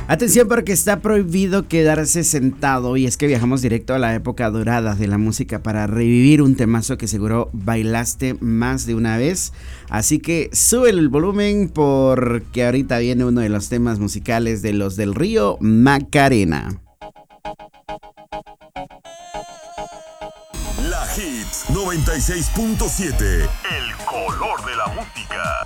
Atención porque está prohibido quedarse sentado y es que viajamos directo a la época dorada de la música para revivir un temazo que seguro bailaste más de una vez. Así que sube el volumen porque ahorita viene uno de los temas musicales de los del Río Macarena. La Hits 96.7, el color de la música.